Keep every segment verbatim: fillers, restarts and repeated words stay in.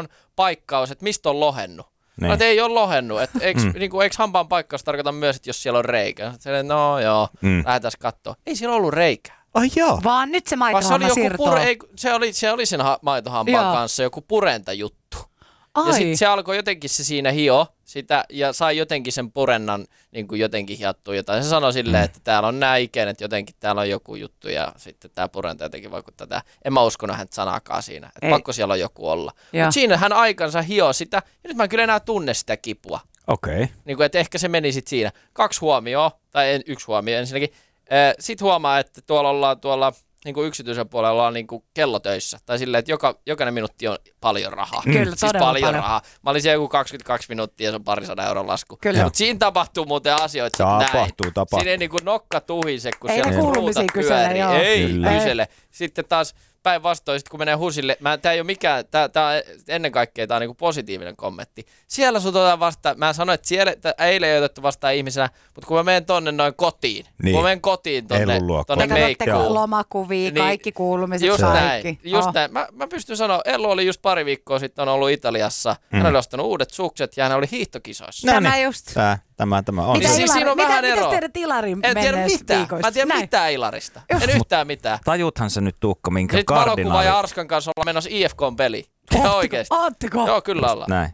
on paikkaus, että mistä on lohennut. Niin. No, ei ole lohennut. Että eikö, mm. niin kuin, eikö hampaan paikkaus tarkoita myös, että jos siellä on reikä? Sitten, no joo, mm. lähdetään katsoa. Ei siellä ollut reikää. Ai joo. Vaan nyt se maitohamma se siirtoo. Pure, ei, se, oli, se oli sen ha- maitohampaan joo. kanssa joku purentajuttu. Ai. Ja sitten se alkoi jotenkin se siinä hio sitä ja sai jotenkin sen purennan niin kuin jotenkin hiottua jotain. Se sanoi silleen, mm. että täällä on nämä ikenet, jotenkin täällä on joku juttu ja sitten tämä purenta jotenkin vaikuttaa tää. En mä uskonut häntä sanaakaan siinä, että ei. Pakko siellä on joku olla. Mutta siinä hän aikansa hio sitä ja nyt mä en kyllä enää tunne sitä kipua. Okei. Okay. Niin kuin, että ehkä se meni sitten siinä. Kaksi huomioon, tai en, yksi huomio ensinnäkin. Sitten huomaa, että tuolla ollaan tuolla niin kuin yksityisen puolella ollaan niin kuin kellotöissä. Tai silleen, että joka, jokainen minuutti on paljon rahaa. Kyllä, siis paljon, paljon rahaa. Mä olin siellä joku kaksikymmentäkaksi minuuttia ja se on parisadan euron lasku. Mutta siinä tapahtuu muuten asioita tapahtuu, näin. Tapahtuu, Siinä ei niin kuin nokka tuhise, kun ei siellä on ruutat pyörii. Ei Kyllä. kysele. Sitten taas päinvastoin, kun menee husille, tämä ei ole mikään, tämä on ennen kaikkea tää on niinku positiivinen kommentti. Siellä sut otetaan vastaan, mä sanoin, että siellä että eilen ei otettu vastaan ihmisenä, mutta kun mä menen tonne noin kotiin, niin. kun mä menen kotiin tonne, tonne meikkuun. Lomakuvia, niin, kaikki kuulumiset, just kaikki. Näin, just oh. näin. Mä, mä pystyn sanoa, Ellu oli just pari viikkoa sitten, on ollut Italiassa, mm. hän oli ostanut uudet sukset ja hän oli hiihtokisoissa. Tämä just. Tämä, tämä, tämä on. Mitä, niin, siis siinä on mitä, vähän mitä eroa. tiedät Ilarin en tiedä mitään. viikoista? Mä en tiedä näin. mitään Ilarista. Just. En yhtään mitään. Tajuthan se nyt, Tuukka, minkä sitten kardinaali. Sitten valokuva ja Arskan kanssa ollaan menossa I F K:n-peliin. Ihan oikeesti. Ootteko? Joo, kyllä ollaan. Näin.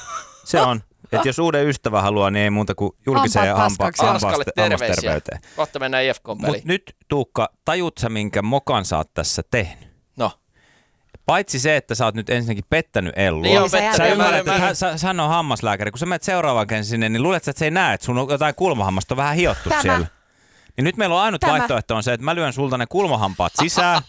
Se on. Että jos uuden ystävän haluaa, niin ei muuta kuin julkiseen hammasterveyteen. Kohta mennään I F K:n-peliin. Mutta nyt, Tuukka, tajut sä, minkä mokan sä oot tässä tehnyt? No. Paitsi se, että sä oot nyt ensinnäkin pettänyt Ellua. Niin on pettänyt. Sä ymmärrät, että hän, sä, hän on hammaslääkäri. Kun sä menet seuraavan kerran sinne, niin luulet sä, että se ei näe, että sun on jotain kulmahammasta on vähän hiottu Tämä. siellä. Niin nyt meillä on ainut Tämä. vaihtoehto on se, että mä lyön sulta ne kulmahampaat sisään.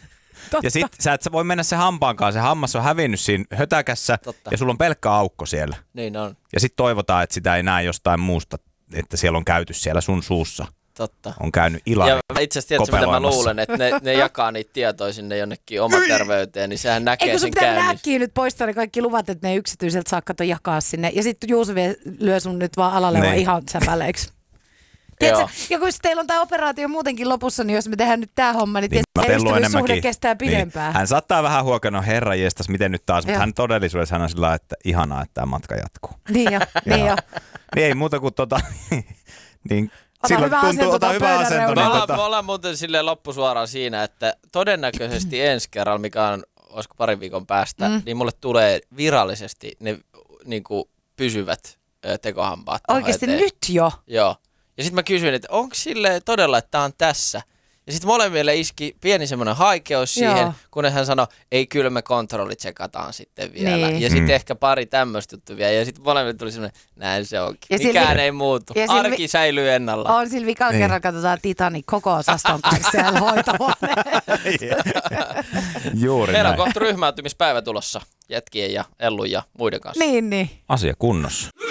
Ja sit sä et voi mennä se hampaankaan, se hammas on hävinnyt siinä hötäkässä. Totta. Ja sulla on pelkkä aukko siellä. Niin on. Ja sit toivotaan, että sitä ei näe jostain muusta, että siellä on käyty siellä sun suussa. Totta. On käynyt Ilari. Ja itse asiassa tiedätkö, mitä mä luulen, että ne, ne jakaa niitä tietoja sinne jonnekin oman terveyteen, niin sehän näkee Eikö sen sun pitää käynnissä. näkkiä nyt poistaa ne kaikki luvat, että ne yksityiseltä saa kato jakaa sinne. Ja sitten Juuso vie, lyö sun nyt vaan alalle Nein. ihan säpäleiksi. Tiedätkö, ja kun teillä on tämä operaatio muutenkin lopussa, niin jos me tehdään nyt tämä homma, niin, niin tietysti ystävyyssuhde kestää pidempään. Niin. Hän saattaa vähän huokana, herra jestas, miten nyt taas, mutta hän todellisuudessa hän on sillä että ihanaa, että tämä matka jatkuu. Niin jo, niin jo. Niin ei muuta kuin tota, niin ota silloin hyvä tuntuu, asento, ota hyvä asento. Me Niin, ollaan, tota... me ollaan muuten silleen loppusuoraan siinä, että todennäköisesti ensi kerralla, mikä on, olisiko parin viikon päästä, mm. niin mulle tulee virallisesti ne niin kuin pysyvät ö, tekohampaat. Oikeasti nyt jo? Joo. Ja sitten mä kysyin, että onko silleen todella, että tää on tässä? Ja sitten molemmille iski pieni semmoinen haikeus siihen, Joo. kun hän sanoi, ei kyllä me kontrollitsekataan sitten vielä. Niin. Ja sitten mm. ehkä pari tämmöistä juttua vielä. Ja sitten molemmille tuli semmoinen, näin se onkin. Ja Mikään silvi... ei muutu. Ja Arki silvi... säilyy ennallaan. On sillä vikan niin. kerran, katsotaan Titanic koko osaston kanssa siellä hoitohuoneella. Juuri Meillä näin. on kohta ryhmäytymispäivä tulossa jätkien ja Ellun ja muiden kanssa. Niin, niin. Asia kunnossa.